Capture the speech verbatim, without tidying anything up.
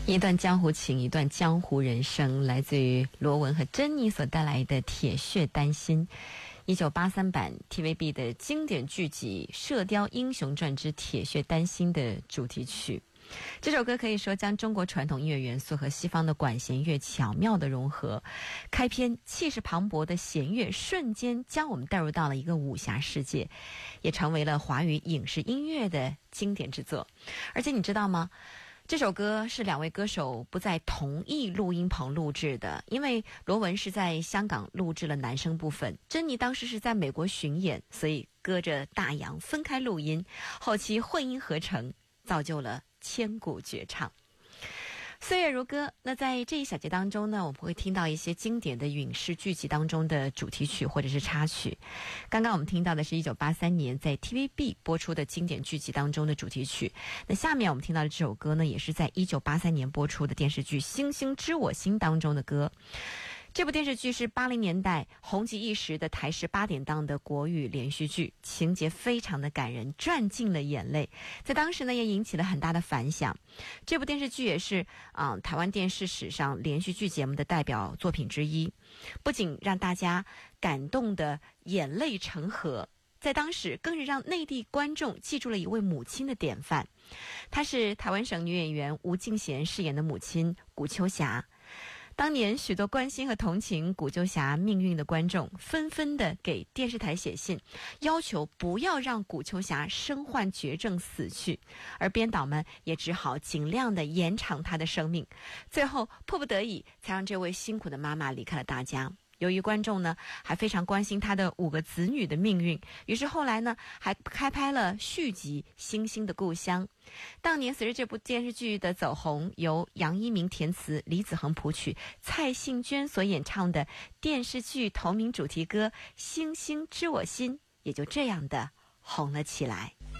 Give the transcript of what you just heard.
一段江湖情，一段江湖人生，来自于罗文和珍妮所带来的《铁血丹心》，一九八三版 T V B 的经典剧集《射雕英雄传之铁血丹心》的主题曲。这首歌可以说将中国传统音乐元素和西方的管弦乐巧妙的融合，开篇气势磅礴的弦乐瞬间将我们带入到了一个武侠世界，也成为了华语影视音乐的经典之作。而且你知道吗，这首歌是两位歌手不在同一录音棚录制的，因为罗文是在香港录制了男声部分，珍妮当时是在美国巡演，所以隔着大洋分开录音，后期混音合成，造就了千古绝唱。岁月如歌，那在这一小节当中呢，我们会听到一些经典的影视剧集当中的主题曲或者是插曲。刚刚我们听到的是一九八三年在 T V B 播出的经典剧集当中的主题曲，那下面我们听到的这首歌呢，也是在一九八三年播出的电视剧《星星知我心》当中的歌。这部电视剧是八零年代红极一时的台视八点档的国语连续剧，情节非常的感人，赚尽了眼泪，在当时呢也引起了很大的反响。这部电视剧也是啊、呃、台湾电视史上连续剧节目的代表作品之一，不仅让大家感动的眼泪成河，在当时更是让内地观众记住了一位母亲的典范。她是台湾省女演员吴敬贤饰演的母亲古秋霞。当年许多关心和同情古秋霞命运的观众纷纷的给电视台写信，要求不要让古秋霞身患绝症死去，而编导们也只好尽量的延长她的生命，最后迫不得已才让这位辛苦的妈妈离开了大家。由于观众呢还非常关心她的五个子女的命运，于是后来呢还开拍了续集《星星的故乡》。当年随着这部电视剧的走红，由杨一鸣填词，李子恒谱曲，蔡幸娟所演唱的电视剧同名主题歌《星星知我心》也就这样的红了起来。